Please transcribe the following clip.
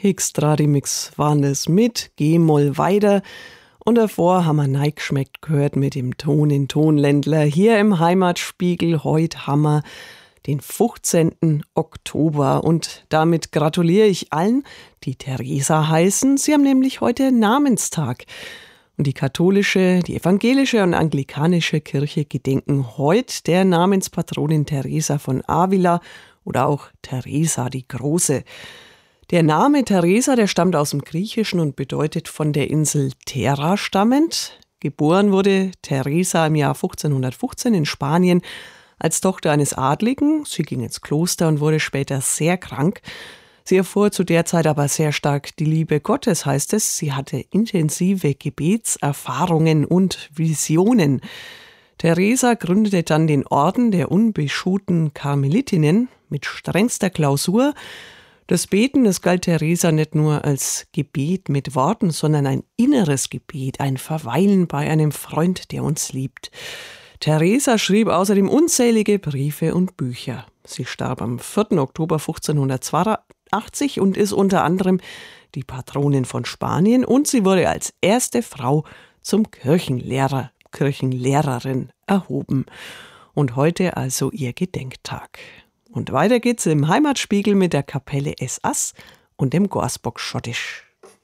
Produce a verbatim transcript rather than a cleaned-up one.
Extra Remix waren es mit G-Moll weiter. Und davor haben wir Neigeschmeckt gehört mit dem Ton in Tonländler hier im Heimatspiegel. Heute haben wir den fünfzehnten Oktober und damit gratuliere ich allen, die Theresa heißen. Sie haben nämlich heute Namenstag. Und die katholische, die evangelische und anglikanische Kirche gedenken heute der Namenspatronin Theresa von Avila oder auch Theresa die Große. Der Name Theresa, der stammt aus dem Griechischen und bedeutet von der Insel Thera stammend. Geboren wurde Theresa im Jahr fünfzehnhundertfünfzehn in Spanien als Tochter eines Adligen. Sie ging ins Kloster und wurde später sehr krank. Sie erfuhr zu der Zeit aber sehr stark die Liebe Gottes, heißt es. Sie hatte intensive Gebetserfahrungen und Visionen. Theresa gründete dann den Orden der unbeschuhten Karmelitinnen mit strengster Klausur. Das Beten, das galt Theresa nicht nur als Gebet mit Worten, sondern ein inneres Gebet, ein Verweilen bei einem Freund, der uns liebt. Theresa schrieb außerdem unzählige Briefe und Bücher. Sie starb am vierten Oktober fünfzehnhundertzweiundachtzig und ist unter anderem die Patronin von Spanien und sie wurde als erste Frau zum Kirchenlehrer, Kirchenlehrerin erhoben. Und heute also ihr Gedenktag. Und weiter geht's im Heimatspiegel mit der Kapelle Es Ass und dem Gorsbock Schottisch.